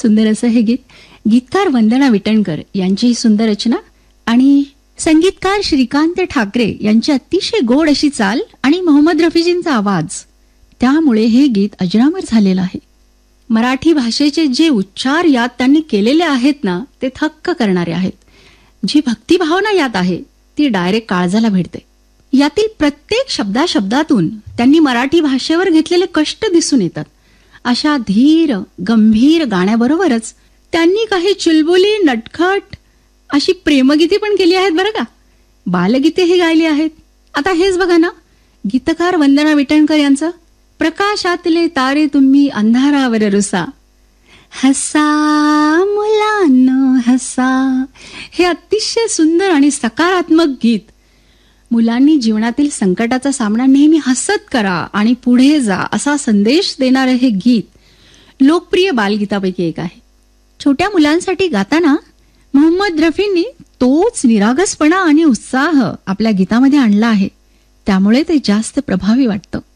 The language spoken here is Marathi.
सुंदर असं हे गीत. गीतकार वंदना विटणकर यांची ही सुंदर रचना आणि संगीतकार श्रीकांत ठाकरे यांची अतिशय गोड अशी चाल आणि मोहम्मद रफीजींचा आवाज, त्यामुळे हे गीत अजरामर झालेलं आहे. मराठी भाषेचे जे उच्चार यात त्यांनी केलेले आहेत ना, ते थक्क करणारे आहेत. जी भक्तिभावना यात आहे ती डायरेक्ट काळजाला भिडते. यातील प्रत्येक शब्दातून त्यांनी मराठी भाषेवर घेतलेले कष्ट दिसून येतात. अशा धीर गंभीर गाण्याबरोबरच त्यांनी काही चुलबुली नटखट अशी प्रेमगीते पण केली आहेत बरं का. बालगीतेही गायली आहेत. आता हेच बघा ना, गीतकार वंदना विटणकर यांचं प्रकाशातले तारे तुम्ही अंधारावर रुसा, हसा मुलांनो हसा. हे अतिशय सुंदर आणि सकारात्मक गीत. मुलांनी जीवनातील संकटाचा सामना नेहमी हसत करा आणि पुढे जा असा संदेश देणारे हे गीत लोकप्रिय बालगीतापैकी एक आहे. छोट्या मुलांसाठी गाताना मोहम्मद रफींनी तोच निरागसपणा आणि उत्साह आपल्या गीतामध्ये आणला आहे. त्यामुळे ते जास्त प्रभावी वाटतं.